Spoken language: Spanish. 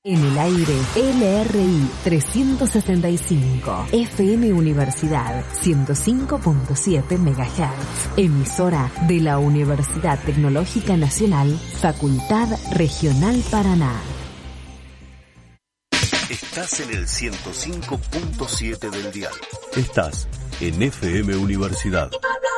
En el aire, LRI 365, FM Universidad 105.7 MHz, emisora de la Universidad Tecnológica Nacional, Facultad Regional Paraná. Estás en el 105.7 del dial. Estás en FM Universidad.